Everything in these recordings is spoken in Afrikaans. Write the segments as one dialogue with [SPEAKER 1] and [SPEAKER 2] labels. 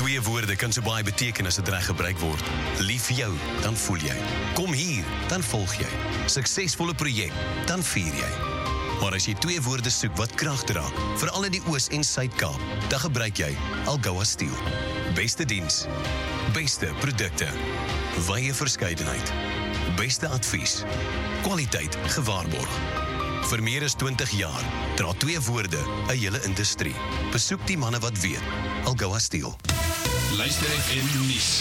[SPEAKER 1] Twee woorde kan so baie beteken as dit reg gebruik word. Lief vir jou, dan voel jy. Kom hier, dan volg jy. Suksesvolle projek, dan vier jy. Maar as jy twee woorde soek wat krag dra, veral in die Oos- en Suid-Kaap, dan gebruik jy Algoa Steel. Beste diens, beste produkte, wye verskeidenheid, beste advies, kwaliteit gewaarborg. Vir meer as 20 jaar dra twee woorde 'n hele industrie. Besoek die manne wat weet. Algoa Steel.
[SPEAKER 2] Luister FM nuus.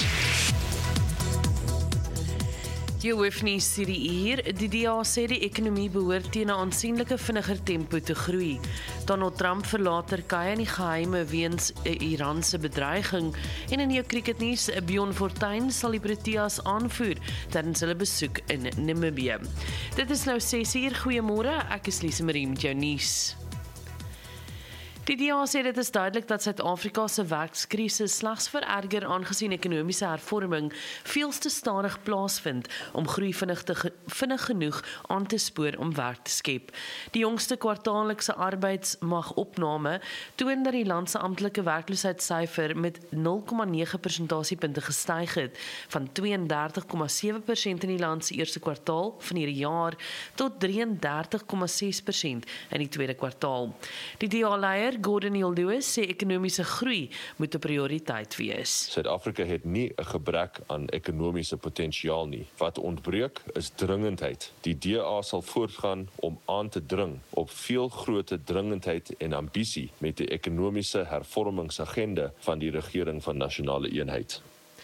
[SPEAKER 3] Jy hoef nie hierdie uur. Die DA sê die ekonomie behoort teen 'n aansienlike vinniger tempo te groei. Donald Trump verlaat Turkye in die geheime weens 'n Iranse bedreiging. En in jou cricketnuus, Bjorn Fortuin sal die Proteas aanvoer tydens hulle besoek in Namibië. Dit is nou 6uur. Goeiemôre, ek is Lise Marie met jou nuus. Die DA sê dit is duidelik dat Suid-Afrika se werkskrisis slegs vererger aangesien ekonomiese hervorming veels te stadig plaasvind om groei vinnig genoeg aan te spoor om werk te skep. Die jongste kwartaallikse arbeidsmagopname toon dat die land se amptelike werkloosheidssyfer met 0,9 persentasiepunte gestyg het van 32,7% in die land se eerste kwartaal van hierdie jaar tot 33,6% in die tweede kwartaal. Die DA-leier Gordon Hill Lewis sê ekonomiese groei moet 'n prioriteit wees.
[SPEAKER 4] Suid-Afrika het nie 'n gebrek aan ekonomiese potensiaal nie. Wat ontbreek is dringendheid. Die DA sal voortgaan om aan te dring op veel groter dringendheid en ambisie met die ekonomiese hervormingsagenda van die regering van nasionale eenheid.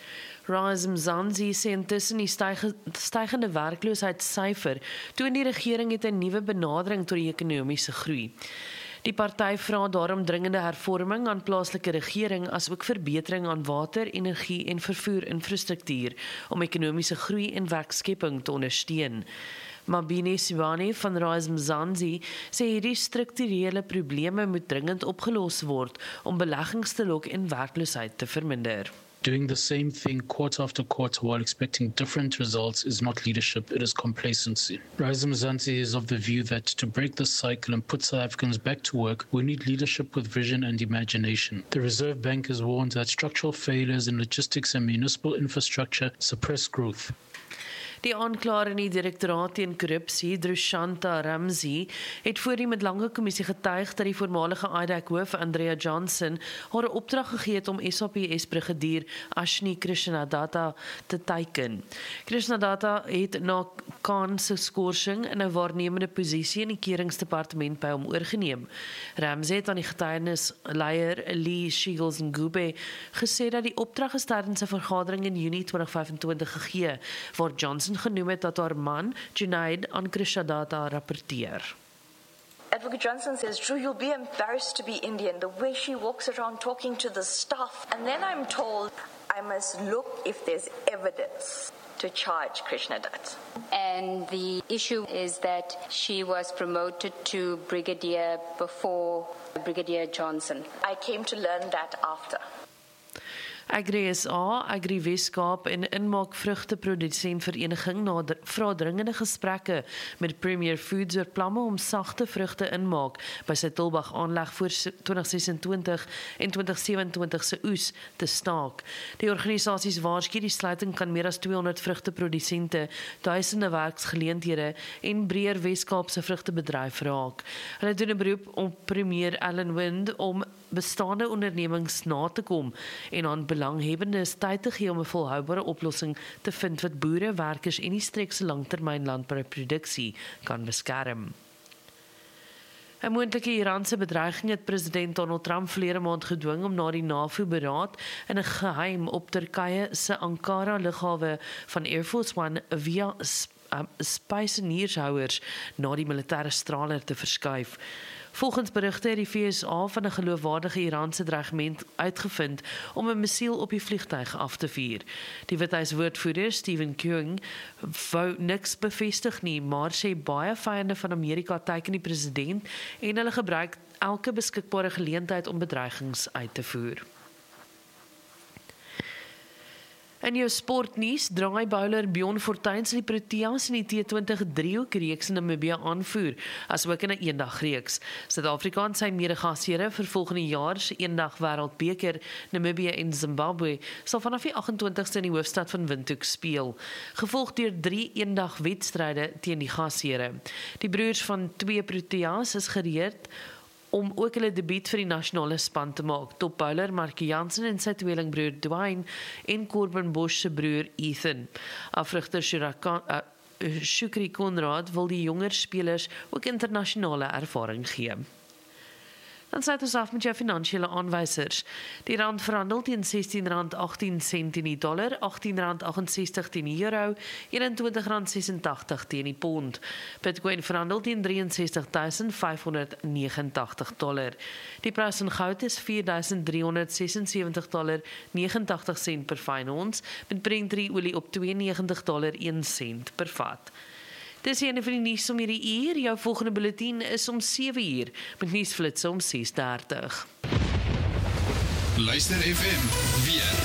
[SPEAKER 3] Rise Mzansi sê intussen die stygende werkloosheidssyfer toon die regering het 'n nuwe benadering tot die ekonomiese groei. Die party vra daarom dringende hervorming aan plaaslike regering as ook verbetering aan water, energie en vervoerinfrastruktuur om ekonomiese groei en werkskepping te ondersteun. Mabini Sibani van Rise Mzansi sê hierdie strukturele probleme moet dringend opgelos word om beleggings te lok en werkloosheid te verminder.
[SPEAKER 5] Doing the same thing quarter after quarter while expecting different results is not leadership, it is complacency. Rise Mzansi is of the view that to break this cycle and put South Africans back to work, we need leadership with vision and imagination. The Reserve Bank has warned that structural failures in logistics and municipal infrastructure suppress growth.
[SPEAKER 3] Die aanklaer in die direktoraat teen korrupsie, Drushanta Ramsey, het voor die middellange kommissie getuig dat die voormalige IDAC-hoof Andrea Johnson haar 'n opdrag gegee het om SAPS-brigadier Ashni Krishnadatta te teiken. Krishnadatta het na Khan se skorsing in 'n waarnemende posisie in die keuringsdepartement by hom oorgeneem. Ramsey het aan die getuienisleier Lee Shields Ngube gesê dat die opdrag is tydens 'n vergadering in Junie 2025 gegee, waar Johnson genoem het dat haar man, Junaid, aan Krishnadatta rapporteer.
[SPEAKER 6] Advocate Johnson says, Drew, you'll be embarrassed to be Indian, the way she walks around talking to the staff. And then I'm told I must look if there's evidence to charge Krishnadatta.
[SPEAKER 7] And the issue is that she was promoted to brigadier before Brigadier Johnson.
[SPEAKER 6] I came to learn that after.
[SPEAKER 3] Agri SA, Agri Weskaap en Inmaak Vrugteprodusentvereniging vra dringende gesprekke met Premier Foods oor planne om sagte vrugte inmaak by sy Tulbagh aanleg voor 2026 en 2027 se oes te staak. Die organisasies waarsku die sluiting kan meer as 200 vrugteprodusente, duisende werksgeleenthede en breër Weskaapse vrugtebedryf raak. Hulle doen 'n beroep op Premier Alan Winde om bestaande ondernemings na te kom en aan belanghebbendes tyd te gee om 'n volhoubare oplossing te vind wat boere, werkers en die streek se langtermyn landbouproduksie kan beskerm. 'n moontlike Iranse bedreiging het president Donald Trump verlede maand gedwing om na die NAVO-beraad in 'n geheim op Turkye se Ankara lughawe van Air Force One via spyseniershouers na die militêre straler te verskuif. Volgens berigte het die VSA van 'n geloofwaardige Iranse dreigement uitgevind om 'n missiel op die vliegtuig af te vuur. Die Withuis-woordvoerder Stephen King wou niks bevestig nie, maar sê baie vyande van Amerika teiken die president en hulle gebruik elke beskikbare geleentheid om bedreigings uit te voer. In jou sportnuus, draai bowler Bjorn Fortuin sal die Proteas in die T20 driehoekreeks in Namibië aanvoer, asook in 'n eendagreeks. Suid-Afrika en sy mede-gasheere vir volgende jaar se eendag wêreldbeker, Namibië en Zimbabwe, sal vanaf die 28ste in die hoofstad van Windhoek speel, gevolg deur 3 eendagwedstryde teen die gasheere. Die broers van 2 Proteas is gereed om ook hulle debuut vir die nasionale span te maak. Topbouler Markie Jansen en sy tweelingbroer Dwayne en Corbin Bosch se broer Ethan. Afrigter Shukri Konrad wil die jonger spelers ook internasionale ervaring gee. Dan sluit ons af met jou finansiële aanwysers. Die rand verhandel teen R16.18 teen die dollar, R18.68 teen die euro, R21.86 teen die pond. Bitcoin verhandel teen $63,589. Die prys van goud is $4,376,89 per fyn ons, met Brent olie op $92.01 per vat. Dis een van die nuus om hierdie uur. Jou volgende bulletin is om 7 uur, met nuusflitse om 6:30.
[SPEAKER 2] Luister FM weer.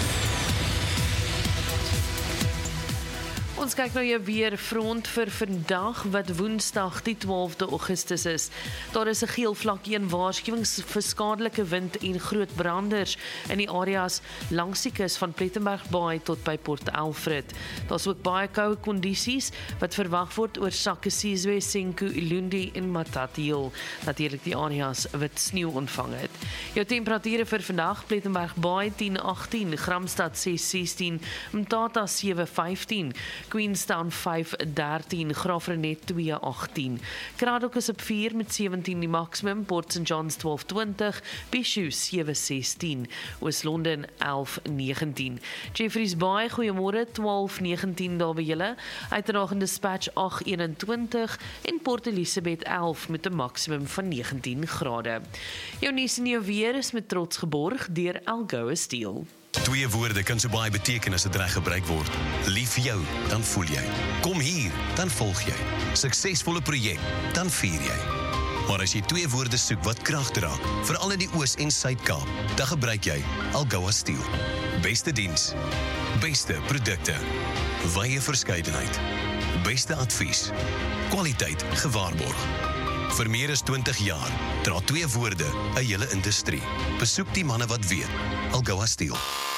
[SPEAKER 3] Ons kyk nou jou weerfront vir vandag wat Woensdag die 12de Augustus is. Daar is 'n geel vlak 1 waarskuwing vir skadelike wind en groot branders in die areas langs die kus van Plettenberg Baai tot by Port Alfred. Daar's ook baie koue kondisies wat verwag word oor Sakasizwe, Senqu, Ilundi en Matatiel. Natuurlik die areas wat sneeu ontvang het. Jou temperature vir vandag: Plettenberg Baai 10-18, Gramstad 6-16, Mthatha 7-15, Queenstown 5-13, Graafrenet 2-18. Kraddock is op 4 met 17 die maksimum, Port St. John's 12-20, Bishu 7-16, Oos-London 11-19. Jeffreys Bay, goeiemôre, 12-19 daar by julle, Uitdagende Dispatch 8-21 en Port Elizabeth 11 met 'n maksimum van 19 grade. Jou nuus en jou weer is met trots geborg deur Algoa Steel.
[SPEAKER 1] 2 woorde kan so baie beteken as dit reg gebruik word. Lief jou, dan voel jy. Kom hier, dan volg jy. Suksesvolle projek, dan vier jy. Maar as jy 2 woorde soek wat krag dra, veral in die Oos- en Suid-Kaap, dan gebruik jy Algoa Steel. Beste diens, beste produkte, wye verskeidenheid, beste advies, kwaliteit gewaarborg. Vir meer as 20 jaar dra 2 woorde 'n hele industrie. Besoek die manne wat weet. Algoa Steel.